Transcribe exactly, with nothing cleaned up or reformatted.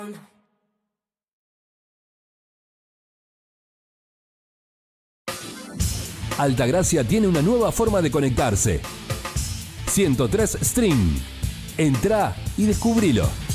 Altagracia tiene una nueva forma de conectarse. ciento tres Stream. Entrá y descubrilo.